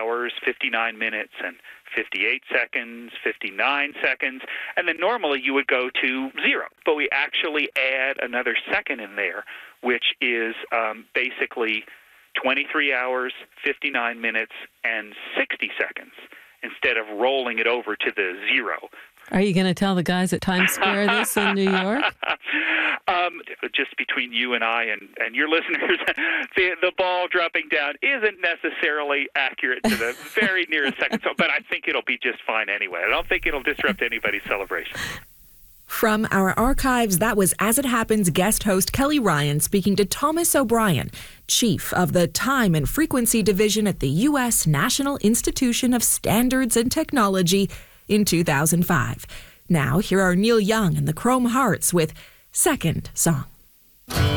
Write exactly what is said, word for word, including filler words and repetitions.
hours, fifty-nine minutes, and fifty-eight seconds, fifty-nine seconds, and then normally you would go to zero. But we actually add another second in there, which is um, basically twenty-three hours, fifty-nine minutes, and sixty seconds, instead of rolling it over to the zero. Are you going to tell the guys at Times Square this in New York? um, just between you and I and, and your listeners, the, the ball dropping down isn't necessarily accurate to the very nearest second, so, but I think it'll be just fine anyway. I don't think it'll disrupt anybody's celebration. From our archives, that was As It Happens guest host Kelly Ryan speaking to Thomas O'Brien, chief of the Time and Frequency Division at the U S National Institution of Standards and Technology in two thousand five. Now, here are Neil Young and the Chrome Hearts with Second Song.